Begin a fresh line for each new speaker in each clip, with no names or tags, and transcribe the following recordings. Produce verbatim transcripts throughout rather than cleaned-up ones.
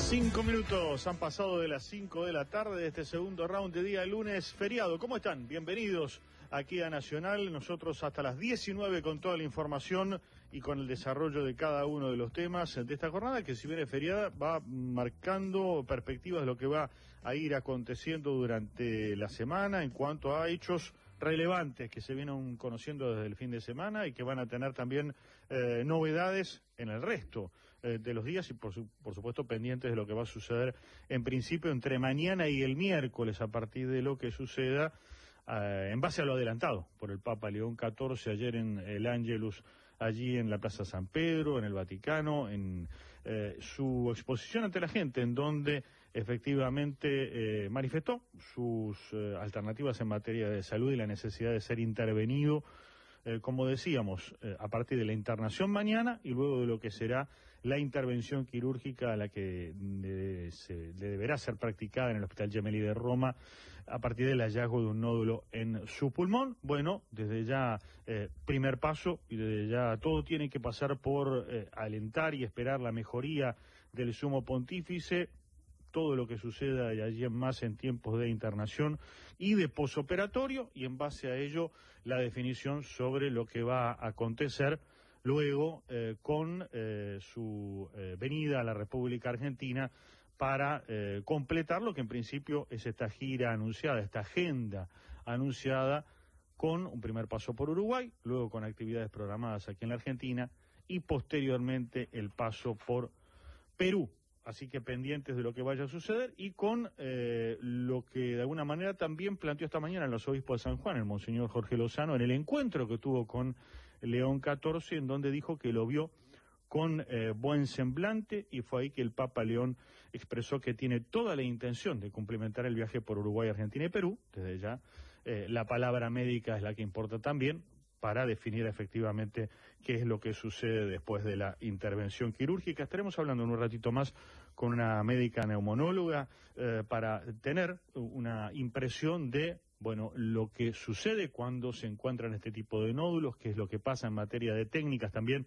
Cinco minutos han pasado de las cinco de la tarde de este segundo round de día lunes feriado. ¿Cómo están? Bienvenidos aquí a Nacional. Nosotros hasta las diecinueve con toda la información y con el desarrollo de cada uno de los temas de esta jornada, que si bien es feriada va marcando perspectivas de lo que va a ir aconteciendo durante la semana en cuanto a hechos relevantes que se vienen conociendo desde el fin de semana y que van a tener también eh, novedades en el resto eh, de los días y por, su, por supuesto pendientes de lo que va a suceder en principio entre mañana y el miércoles a partir de lo que suceda eh, en base a lo adelantado por el Papa León catorce ayer en el Ángelus, allí en la Plaza San Pedro, en el Vaticano, en eh, su exposición ante la gente, en donde efectivamente eh, manifestó sus eh, alternativas en materia de salud y la necesidad de ser intervenido, eh, como decíamos, eh, a partir de la internación mañana y luego de lo que será la intervención quirúrgica a la que de, se, le deberá ser practicada en el Hospital Gemelli de Roma a partir del hallazgo de un nódulo en su pulmón. Bueno, desde ya eh, primer paso y desde ya todo tiene que pasar por eh, alentar y esperar la mejoría del sumo pontífice, todo lo que suceda de allí en más en tiempos de internación y de posoperatorio, y en base a ello la definición sobre lo que va a acontecer luego eh, con eh, su eh, venida a la República Argentina para eh, completar lo que en principio es esta gira anunciada, esta agenda anunciada, con un primer paso por Uruguay, luego con actividades programadas aquí en la Argentina y posteriormente el paso por Perú. Así que pendientes de lo que vaya a suceder y con eh, lo que de alguna manera también planteó esta mañana el arzobispo de San Juan, el monseñor Jorge Lozano, en el encuentro que tuvo con León catorce, en donde dijo que lo vio con eh, buen semblante, y fue ahí que el Papa León expresó que tiene toda la intención de cumplimentar el viaje por Uruguay, Argentina y Perú. Desde ya eh, la palabra médica es la que importa también, para definir efectivamente qué es lo que sucede después de la intervención quirúrgica. Estaremos hablando en un ratito más con una médica neumonóloga eh, para tener una impresión de, bueno, lo que sucede cuando se encuentran este tipo de nódulos, qué es lo que pasa en materia de técnicas también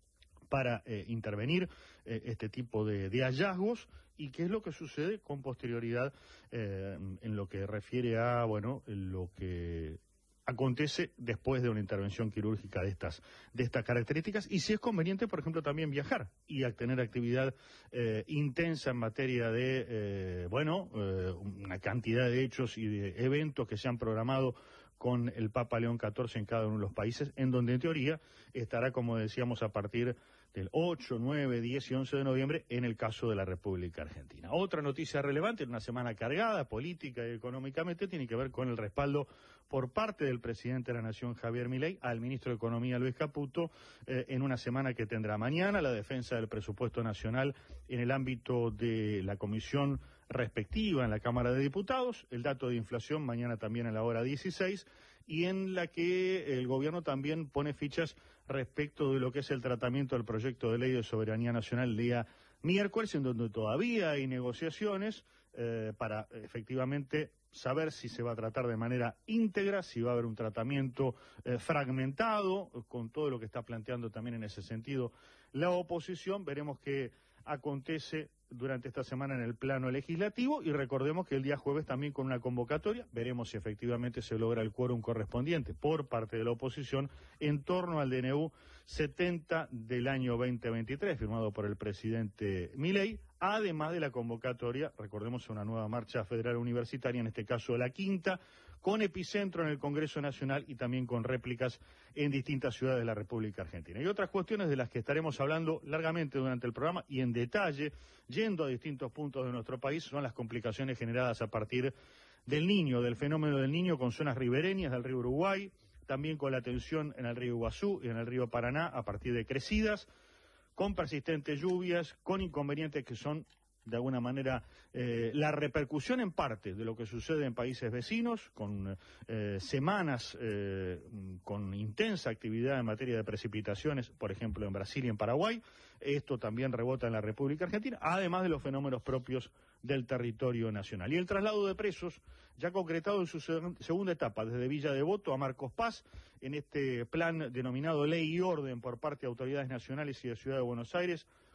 para eh, intervenir eh, este tipo de, de hallazgos, y qué es lo que sucede con posterioridad eh, en lo que refiere a, bueno, lo que acontece después de una intervención quirúrgica de estas de estas características, y si es conveniente, por ejemplo, también viajar y a tener actividad eh, intensa en materia de, eh, bueno, eh, una cantidad de hechos y de eventos que se han programado con el Papa León catorce en cada uno de los países, en donde en teoría estará, como decíamos, a partir del ocho, nueve, diez y once de noviembre en el caso de la República Argentina. Otra noticia relevante en una semana cargada política y económicamente tiene que ver con el respaldo por parte del presidente de la Nación, Javier Milei, al ministro de Economía, Luis Caputo, eh, en una semana que tendrá mañana la defensa del presupuesto nacional en el ámbito de la comisión respectiva en la Cámara de Diputados, el dato de inflación mañana también a la hora dieciséis, y en la que el gobierno también pone fichas respecto de lo que es el tratamiento del proyecto de ley de soberanía nacional el día miércoles, en donde todavía hay negociaciones eh, para efectivamente saber si se va a tratar de manera íntegra, si va a haber un tratamiento eh, fragmentado, con todo lo que está planteando también en ese sentido la oposición. Veremos qué acontece durante esta semana en el plano legislativo, y recordemos que el día jueves también con una convocatoria, veremos si efectivamente se logra el quórum correspondiente por parte de la oposición en torno al D N U setenta del año veinte veintitrés, firmado por el presidente Milei, además de la convocatoria, recordemos, una nueva marcha federal universitaria, en este caso la quinta, con epicentro en el Congreso Nacional y también con réplicas en distintas ciudades de la República Argentina. Y otras cuestiones de las que estaremos hablando largamente durante el programa y en detalle, yendo a distintos puntos de nuestro país, son las complicaciones generadas a partir del Niño, del fenómeno del Niño, con zonas ribereñas del río Uruguay, también con la tensión en el río Iguazú y en el río Paraná a partir de crecidas, con persistentes lluvias, con inconvenientes que son de alguna manera eh, la repercusión en parte de lo que sucede en países vecinos, con eh, semanas eh, con intensa actividad en materia de precipitaciones, por ejemplo en Brasil y en Paraguay. Esto también rebota en la República Argentina, además de los fenómenos propios del territorio nacional. Y el traslado de presos, ya concretado en su seg- segunda etapa, desde Villa Devoto a Marcos Paz, en este plan denominado Ley y Orden por parte de autoridades nacionales y de Ciudad de Buenos Aires,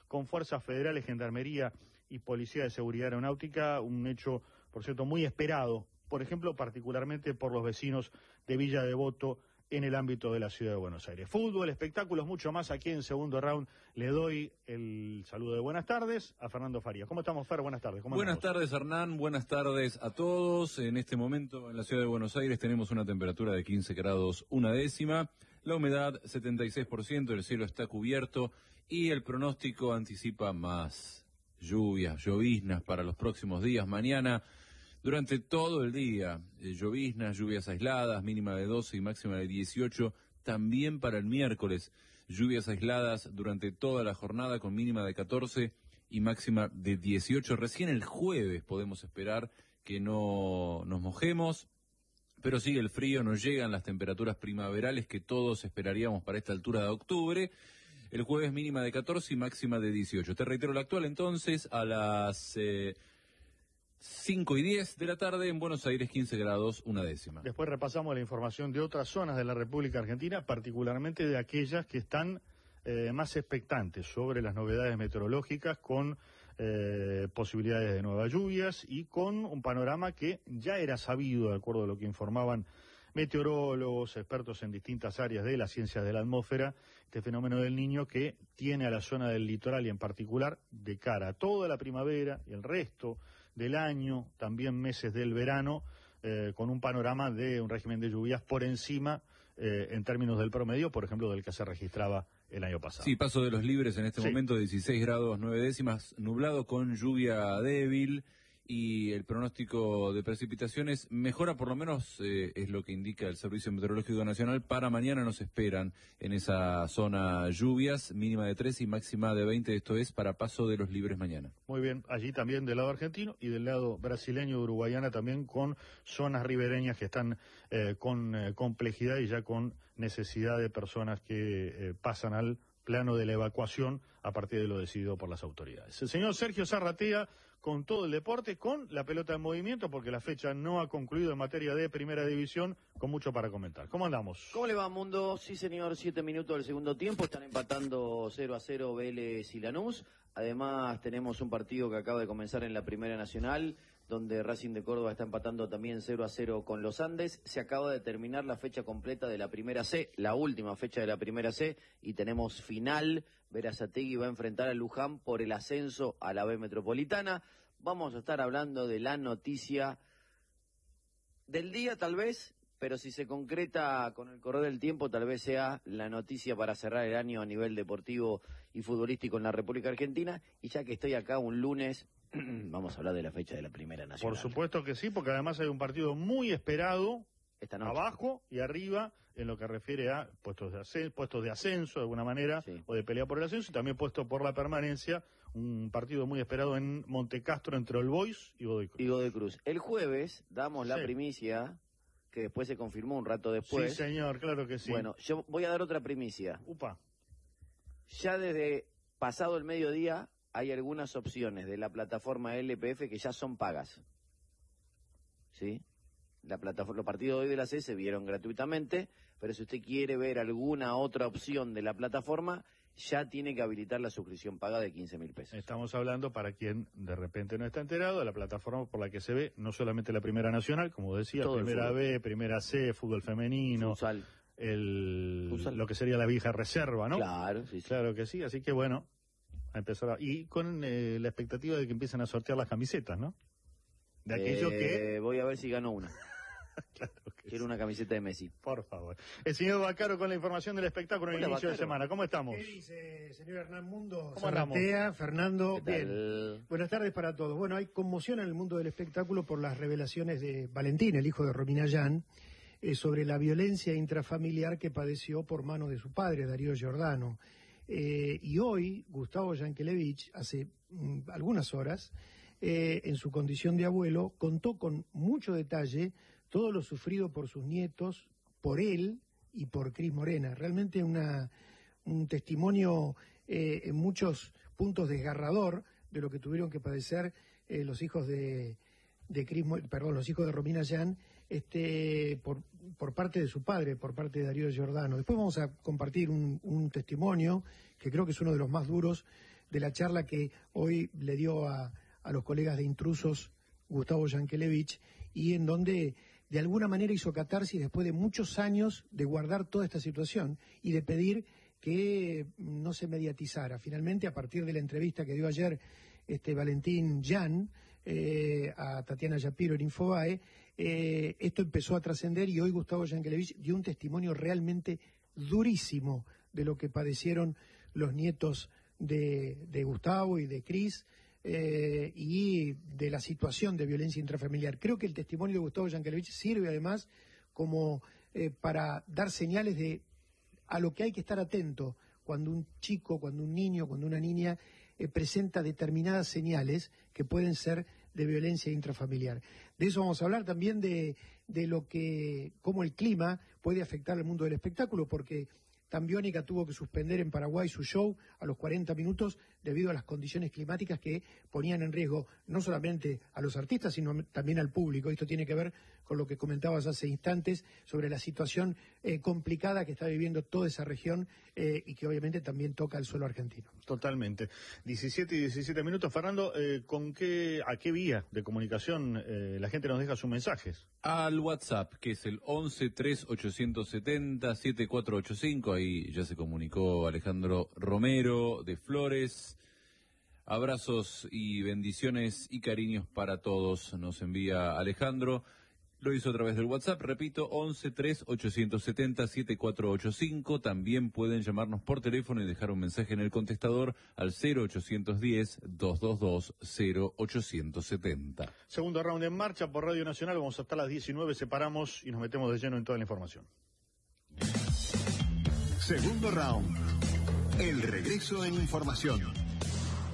con fuerzas federales, gendarmería y policía de seguridad aeronáutica, un hecho, por cierto, muy esperado, por ejemplo, particularmente por los vecinos de Villa Devoto, en el ámbito de la ciudad de Buenos Aires. Fútbol, espectáculos, mucho más aquí en Segundo Round. Le doy el saludo de buenas tardes a Fernando Farías. ¿Cómo estamos, Fer? Buenas tardes. ¿Cómo
buenas
andamos?
tardes, Hernán. Buenas tardes a todos. En este momento en la ciudad de Buenos Aires tenemos una temperatura de quince grados una décima. La humedad setenta y seis por ciento, el cielo está cubierto y el pronóstico anticipa más lluvias, lloviznas para los próximos días. Mañana, durante todo el día, eh, lloviznas, lluvias aisladas, mínima de doce y máxima de dieciocho. También para el miércoles, lluvias aisladas durante toda la jornada con mínima de catorce y máxima de dieciocho. Recién el jueves podemos esperar que no nos mojemos, pero sigue el frío, nos llegan las temperaturas primaverales que todos esperaríamos para esta altura de octubre. El jueves mínima de catorce y máxima de dieciocho. Te reitero la actual entonces a las Eh, cinco y diez de la tarde en Buenos Aires, quince grados, una décima.
Después repasamos la información de otras zonas de la República Argentina, particularmente de aquellas que están eh, más expectantes sobre las novedades meteorológicas, con eh, posibilidades de nuevas lluvias y con un panorama que ya era sabido, de acuerdo a lo que informaban meteorólogos, expertos en distintas áreas de las ciencias de la atmósfera, este fenómeno del Niño que tiene a la zona del litoral y en particular de cara a toda la primavera y el resto del año, también meses del verano, eh, con un panorama de un régimen de lluvias por encima, eh, en términos del promedio, por ejemplo, del que se registraba el año pasado.
Sí, paso de los libres en este
sí.
momento, dieciséis grados nueve décimas, nublado con lluvia débil, y el pronóstico de precipitaciones mejora, por lo menos eh, es lo que indica el Servicio Meteorológico Nacional. Para mañana nos esperan en esa zona lluvias, mínima de trece y máxima de veinte, esto es para paso de los libres mañana.
Muy bien, allí también del lado argentino y del lado brasileño de Uruguayana también, con zonas ribereñas que están eh, con eh, complejidad y ya con necesidad de personas que eh, pasan al plano de la evacuación a partir de lo decidido por las autoridades. El señor Sergio Zarratea con todo el deporte, con la pelota en movimiento, porque la fecha no ha concluido en materia de primera división, con mucho para comentar. ¿Cómo andamos?
¿Cómo le va, Mundo? Sí, señor, siete minutos del segundo tiempo, están empatando cero a cero Vélez y Lanús. Además, tenemos un partido que acaba de comenzar en la Primera Nacional, donde Racing de Córdoba está empatando también cero a cero con los Andes. Se acaba de terminar la fecha completa de la Primera C, la última fecha de la Primera C, y tenemos final. Berazategui va a enfrentar a Luján por el ascenso a la B Metropolitana. Vamos a estar hablando de la noticia del día, tal vez, pero si se concreta con el correr del tiempo, tal vez sea la noticia para cerrar el año a nivel deportivo y futbolístico en la República Argentina. Y ya que estoy acá un lunes, vamos a hablar de la fecha de la Primera Nacional.
Por supuesto que sí, porque además hay un partido muy esperado,
esta noche,
abajo y arriba, en lo que refiere a puestos de ascenso, puestos de ascenso de alguna manera,
sí,
o de pelea por el ascenso, y también puesto por la permanencia, un partido muy esperado en Montecastro entre All Boys y Godoy Cruz.
Y Godoy Cruz. El jueves damos la
sí.
primicia, que después se confirmó un rato después.
Sí, señor, claro que sí.
Bueno, yo voy a dar otra primicia.
Upa.
Ya desde pasado el mediodía hay algunas opciones de la plataforma L P F que ya son pagas. ¿Sí? La plataforma, los partidos de hoy de la C se vieron gratuitamente, pero si usted quiere ver alguna otra opción de la plataforma, ya tiene que habilitar la suscripción paga de quince mil pesos.
Estamos hablando, para quien de repente no está enterado, de la plataforma por la que se ve no solamente la Primera Nacional, como decía,
Todo
Primera B, Primera C, fútbol femenino,
Futsal.
el
Futsal.
lo que sería la vieja reserva, ¿no?
Claro, sí, sí.
Claro que sí, así que bueno, a empezar a... Y con eh, la expectativa de que empiecen a sortear las camisetas, ¿no? De aquello
Eh,
que...
Voy a ver si gano una.
Claro que
Quiero
sí.
una camiseta de Messi.
Por favor. El señor Bacaro con la información del espectáculo en el
Hola,
inicio de
Bacaro.
semana. ¿Cómo estamos?
¿Qué dice, señor Hernán Mundo?
¿Cómo andamos?
Zarratea, Fernando,
¿Qué
bien.
tal?
Buenas tardes para todos. Bueno, hay conmoción en el mundo del espectáculo por las revelaciones de Valentín, el hijo de Romina Yan, eh, sobre la violencia intrafamiliar que padeció por mano de su padre, Darío Giordano. Eh, y hoy, Gustavo Yankelevich, hace mm, algunas horas, eh, en su condición de abuelo, contó con mucho detalle todo lo sufrido por sus nietos, por él y por Cris Morena. Realmente una, un testimonio eh, en muchos puntos desgarrador de lo que tuvieron que padecer eh, los hijos de, de Cris, perdón, los hijos de Romina Yan, este, por, por parte de su padre, por parte de Darío Giordano. Después vamos a compartir un, un testimonio que creo que es uno de los más duros de la charla que hoy le dio a, a los colegas de Intrusos Gustavo Yankelevich, y en donde de alguna manera hizo catarsis después de muchos años de guardar toda esta situación y de pedir que no se mediatizara. Finalmente, a partir de la entrevista que dio ayer este Valentín Jan eh, a Tatiana Yapiro en Infobae, eh, esto empezó a trascender y hoy Gustavo Yankelevich dio un testimonio realmente durísimo de lo que padecieron los nietos de, de Gustavo y de Cris, eh, y de la situación de violencia intrafamiliar. Creo que el testimonio de Gustavo Yankelevich sirve además como eh, para dar señales de a lo que hay que estar atento cuando un chico, cuando un niño, cuando una niña eh, presenta determinadas señales que pueden ser de violencia intrafamiliar. De eso vamos a hablar también de, de lo que, cómo el clima puede afectar al mundo del espectáculo, porque Tambiónica tuvo que suspender en Paraguay su show a los cuarenta minutos debido a las condiciones climáticas que ponían en riesgo no solamente a los artistas, sino también al público. Esto tiene que ver con lo que comentabas hace instantes sobre la situación eh, complicada que está viviendo toda esa región eh, y que obviamente también toca el suelo argentino.
Totalmente. diecisiete y diecisiete minutos. Fernando, eh, ¿con qué, a qué vía de comunicación eh, la gente nos deja sus mensajes?
Al WhatsApp, que es el once tres ochocientos setenta setenta y cuatro ochenta y cinco. Ahí ya se comunicó Alejandro Romero de Flores. Abrazos y bendiciones y cariños para todos, nos envía Alejandro. Lo hizo a través del WhatsApp, repito, once tres ochocientos setenta setenta y cuatro ochenta y cinco. También pueden llamarnos por teléfono y dejar un mensaje en el contestador al cero ochocientos diez, doscientos veintidós, cero ochocientos setenta.
Segundo round en marcha por Radio Nacional. Vamos hasta las diecinueve, separamos y nos metemos de lleno en toda la información.
Segundo round. El regreso en información.